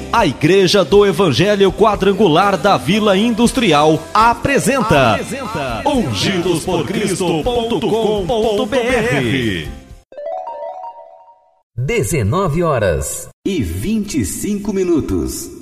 A Igreja do Evangelho Quadrangular da Vila Industrial apresenta ungidosporcristo.com.br. 19h25.